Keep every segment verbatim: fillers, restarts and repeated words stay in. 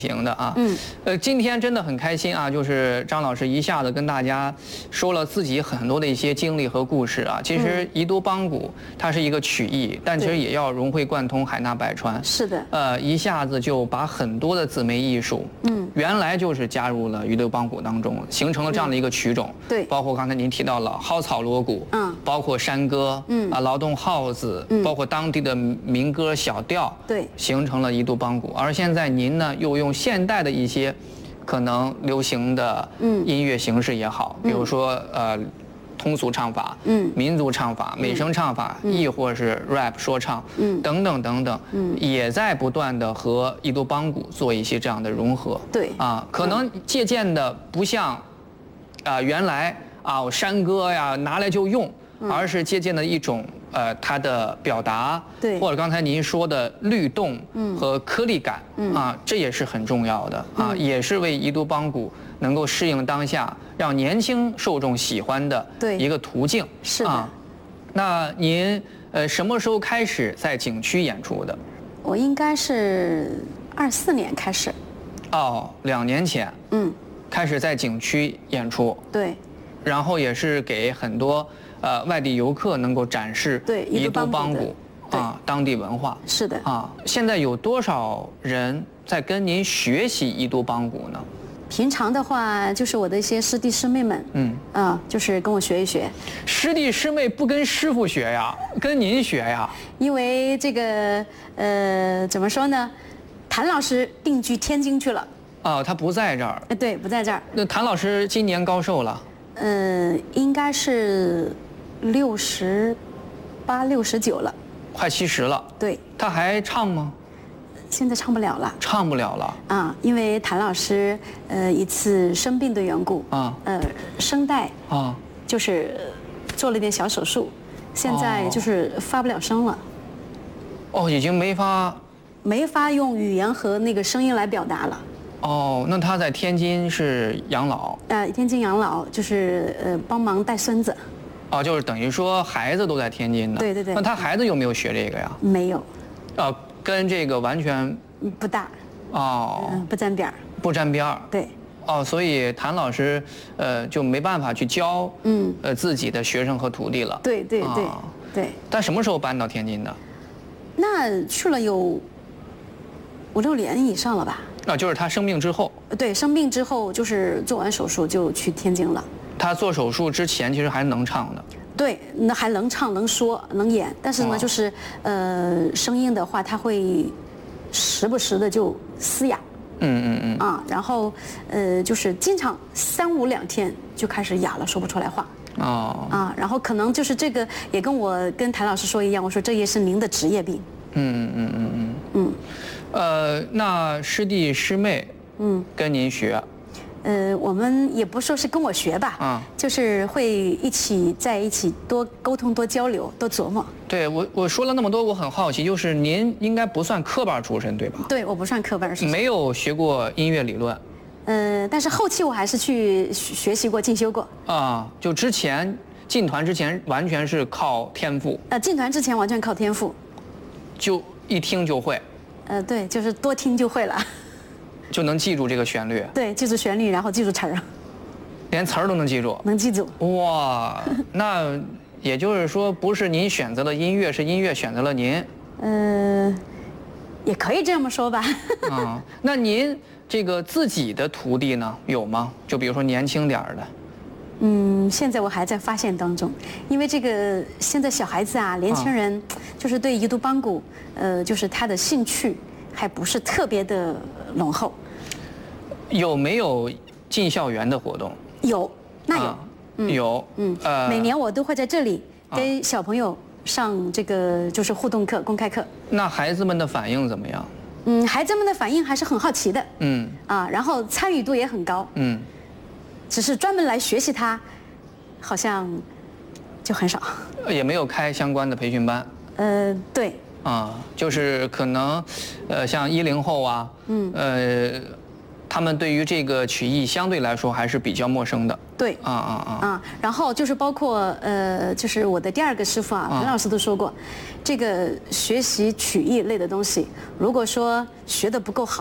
行的啊，嗯，呃，今天真的很开心啊，就是张老师一下子跟大家说了自己很多的一些经历和故事啊。其实宜都邦古它是一个曲艺，但其实也要融会贯通，海纳百川。 是的， 呃，一下子就把很多的姊妹艺术，嗯，原来就是加入了宜都邦古当中，形成了这样的一个曲种。 对， 包括刚才您提到了蒿草锣鼓，嗯，包括山歌，嗯啊，劳动号子，嗯，包括当地的民歌小调， 对， 形成了宜都邦古。而现在您呢，又用现代的一些可能流行的音乐形式也好，比如说呃通俗唱法、嗯民族唱法、美声唱法，亦或是 rap 说唱，嗯等等等等，嗯也在不断的和宜都邦古做一些这样的融合。 对啊，可能借鉴的不像啊原来啊山歌呀拿来就用，而是借鉴的一种。呃，它的表达， 对， 或者刚才您说的律动和颗粒感，嗯啊，这也是很重要的啊，也是为宜都邦古能够适应当下，让年轻受众喜欢的一个途径。 是的。 那您呃什么时候开始在景区演出的？ 我应该是二四年开始。 哦，两年前。嗯。开始在景区演出。 对。然后也是给很多。呃，外地游客能够展示对宜都邦古啊当地文化。 是的啊，现在有多少人在跟您学习宜都邦古呢？ 平常的话，就是我的一些师弟师妹们，嗯啊，就是跟我学一学。 师弟师妹不跟师傅学呀，跟您学呀？ 因为这个呃，怎么说呢？谭老师定居天津去了。 哦，他不在这儿。 呃，对，不在这儿。 那谭老师今年高寿了？ 呃，应该是。六十八、六十九了， 快七十了。 对， 他还唱吗？ 现在唱不了了。 唱不了了啊，因为谭老师呃一次生病的缘故啊，呃声带啊就是做了点小手术，现在就是发不了声了。 哦，已经没法没法用语言和那个声音来表达了。 哦，那他在天津是养老？ 呃，天津养老就是呃帮忙带孙子。 哦，就是等于说孩子都在天津呢。 对对对。 那他孩子有没有学这个呀？ 没有。 呃，跟这个完全不大。 哦。 嗯，不沾边儿。 不沾边儿。 对。 哦，所以谭老师呃就没办法去教嗯呃自己的学生和徒弟了。 对对对对。 但什么时候搬到天津的？ 那去了有五六年以上了吧？ 啊，就是他生病之后。 对，生病之后就是做完手术就去天津了。 他做手术之前其实还能唱的， 对，那还能唱、能说、能演，但是呢，就是呃，声音的话，他会时不时的就嘶哑，嗯嗯嗯，啊，然后呃，就是经常三五两天就开始哑了，说不出来话，哦，啊，然后可能就是这个也跟我跟谭老师说一样，我说这也是您的职业病，嗯嗯嗯嗯嗯， 呃，那师弟师妹，嗯，跟您学。 呃，我们也不说是跟我学吧，啊，就是会一起在一起多沟通、多交流、多琢磨。 对我，我说了那么多，我很好奇，就是您应该不算科班出身，对吧？ 对，我不算科班出身， 没有学过音乐理论。 呃，但是后期我还是去学习过、进修过。 啊，就之前进团之前完全是靠天赋。 呃，进团之前完全靠天赋， 就一听就会。 呃，对，就是多听就会了。 就能记住这个旋律， 对，记住旋律，然后记住词儿， 连词儿都能记住， 能记住。 哇，那也就是说，不是您选择了音乐，是音乐选择了您。 呃，也可以这么说吧。 啊，那您这个自己的徒弟呢，有吗？就比如说年轻点儿的。 嗯，现在我还在发现当中，因为这个现在小孩子啊，年轻人就是对宜都邦古，呃，就是他的兴趣还不是特别的浓厚。 有没有进校园的活动？ 有，那有， 啊、嗯、有，嗯， 呃，每年我都会在这里跟小朋友上这个就是互动课、公开课。 那孩子们的反应怎么样？ 嗯，孩子们的反应还是很好奇的，嗯，啊，然后参与度也很高，嗯，只是专门来学习它，好像就很少。 也没有开相关的培训班。 呃，对。 啊，就是可能，呃，像一零后啊，嗯，呃。他们对于这个曲艺相对来说还是比较陌生的。 对，啊啊啊啊！然后就是包括呃，就是我的第二个师傅啊，彭老师都说过，这个学习曲艺类的东西，如果说学得不够好，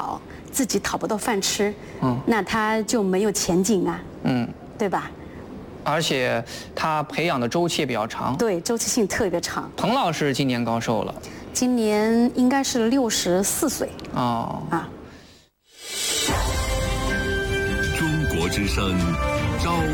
自己讨不到饭吃，嗯，那他就没有前景啊，嗯，对吧？ 而且他培养的周期也比较长， 对，周期性特别长。 彭老师今年高寿了？ 今年应该是六十四岁。哦啊。 中国之声，朝。